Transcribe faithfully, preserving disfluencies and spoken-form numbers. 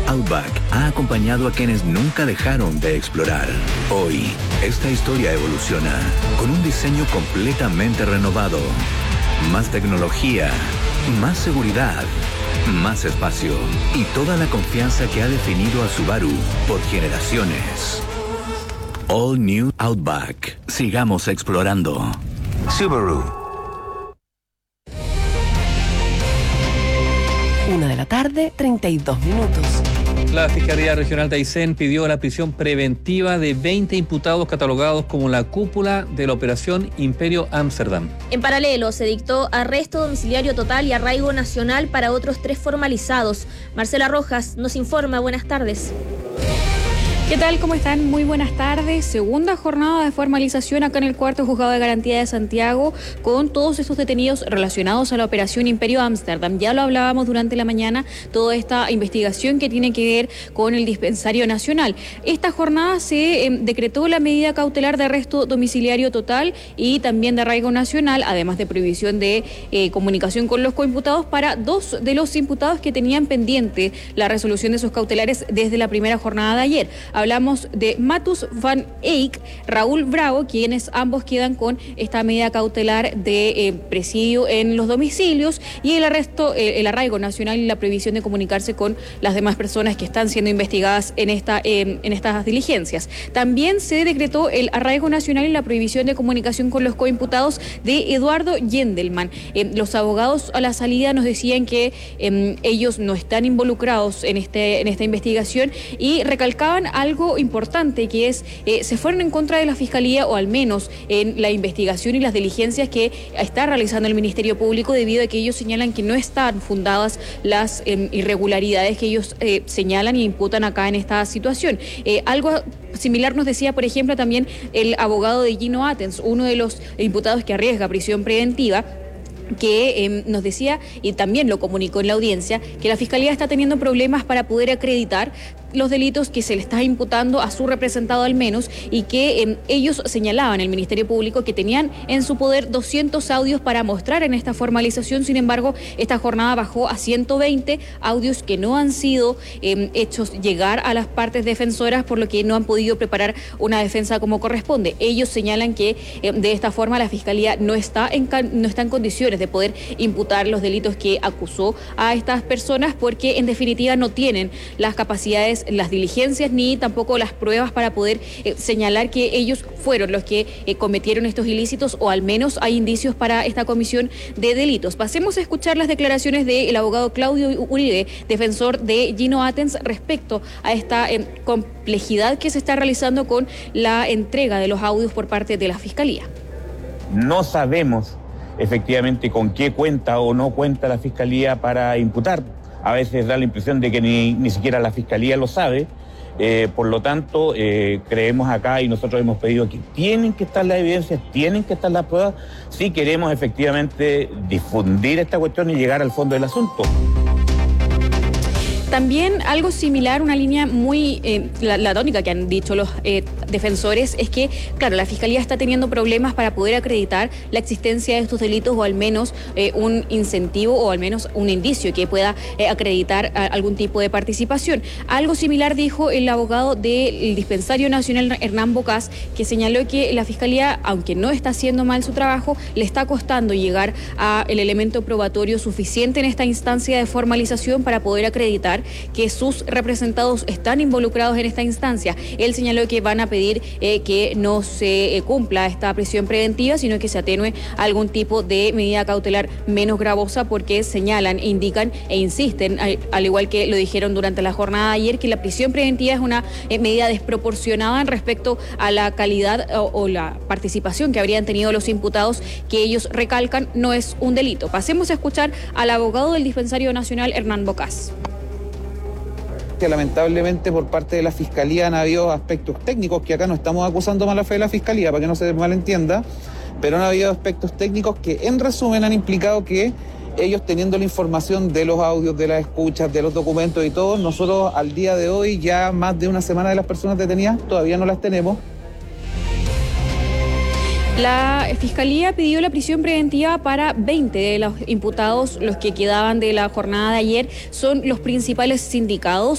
Outback ha acompañado a quienes nunca dejaron de explorar. Hoy, esta historia evoluciona con un diseño completamente renovado. Más tecnología, más seguridad, más espacio y toda la confianza que ha definido a Subaru por generaciones. All New Outback. Sigamos explorando. Subaru. Una de la tarde, treinta y dos minutos. La Fiscalía Regional de Aysén pidió la prisión preventiva de veinte imputados catalogados como la cúpula de la Operación Imperio Ámsterdam. En paralelo, se dictó arresto domiciliario total y arraigo nacional para otros tres formalizados. Marcela Rojas nos informa. Buenas tardes. ¿Qué tal? ¿Cómo están? Muy buenas tardes. Segunda jornada de formalización acá en el cuarto juzgado de garantía de Santiago con todos estos detenidos relacionados a la operación Imperio Ámsterdam. Ya lo hablábamos durante la mañana, toda esta investigación que tiene que ver con el dispensario nacional. Esta jornada se eh, decretó la medida cautelar de arresto domiciliario total y también de arraigo nacional, además de prohibición de eh, comunicación con los coimputados para dos de los imputados que tenían pendiente la resolución de sus cautelares desde la primera jornada de ayer. Hablamos de Matus van Eyck, Raúl Bravo, quienes ambos quedan con esta medida cautelar de eh, presidio en los domicilios y el arresto, eh, el arraigo nacional y la prohibición de comunicarse con las demás personas que están siendo investigadas en, esta, eh, en estas diligencias. También se decretó el arraigo nacional y la prohibición de comunicación con los coimputados de Eduardo Yendelman. Eh, los abogados a la salida nos decían que eh, ellos no están involucrados en, este, en esta investigación y recalcaban algo algo importante que es, eh, se fueron en contra de la Fiscalía o al menos en la investigación y las diligencias que está realizando el Ministerio Público debido a que ellos señalan que no están fundadas las eh, irregularidades que ellos eh, señalan e imputan acá en esta situación. Eh, algo similar nos decía, por ejemplo, también el abogado de Gino Atens, uno de los imputados que arriesga prisión preventiva, que eh, nos decía, y también lo comunicó en la audiencia, que la Fiscalía está teniendo problemas para poder acreditar los delitos que se le está imputando a su representado al menos y que eh, ellos señalaban, el Ministerio Público, que tenían en su poder doscientos audios para mostrar en esta formalización. Sin embargo, esta jornada bajó a ciento veinte audios que no han sido eh, hechos llegar a las partes defensoras, por lo que no han podido preparar una defensa como corresponde. Ellos señalan que eh, de esta forma la Fiscalía no está, en, no está en condiciones de poder imputar los delitos que acusó a estas personas porque en definitiva no tienen las capacidades, las diligencias ni tampoco las pruebas para poder eh, señalar que ellos fueron los que eh, cometieron estos ilícitos, o al menos hay indicios para esta comisión de delitos. Pasemos a escuchar las declaraciones del abogado Claudio Uribe, defensor de Gino Atens, respecto a esta eh, complejidad que se está realizando con la entrega de los audios por parte de la Fiscalía. No sabemos efectivamente con qué cuenta o no cuenta la Fiscalía para imputar. A veces da la impresión de que ni, ni siquiera la Fiscalía lo sabe. Eh, por lo tanto, eh, creemos acá y nosotros hemos pedido que tienen que estar las evidencias, tienen que estar las pruebas, si queremos efectivamente difundir esta cuestión y llegar al fondo del asunto. También algo similar, una línea muy, eh, la, la tónica que han dicho los eh, defensores es que, claro, la Fiscalía está teniendo problemas para poder acreditar la existencia de estos delitos o al menos eh, un incentivo o al menos un indicio que pueda eh, acreditar a, algún tipo de participación. Algo similar dijo el abogado del Dispensario Nacional Hernán Bocás, que señaló que la Fiscalía, aunque no está haciendo mal su trabajo, le está costando llegar a el elemento probatorio suficiente en esta instancia de formalización para poder acreditar que sus representados están involucrados en esta instancia. Él señaló que van a pedir eh, que no se eh, cumpla esta prisión preventiva, sino que se atenúe a algún tipo de medida cautelar menos gravosa, porque señalan, indican e insisten, al, al igual que lo dijeron durante la jornada de ayer, que la prisión preventiva es una eh, medida desproporcionada en respecto a la calidad o, o la participación que habrían tenido los imputados, que ellos recalcan no es un delito. Pasemos a escuchar al abogado del Dispensario Nacional, Hernán Bocás. Lamentablemente por parte de la Fiscalía han habido aspectos técnicos, que acá no estamos acusando mala fe de la Fiscalía, para que no se malentienda, pero han habido aspectos técnicos que en resumen han implicado que ellos, teniendo la información de los audios, de las escuchas, de los documentos y todo, nosotros al día de hoy ya más de una semana de las personas detenidas todavía no las tenemos. La Fiscalía pidió la prisión preventiva para veinte de los imputados. Los que quedaban de la jornada de ayer son los principales sindicados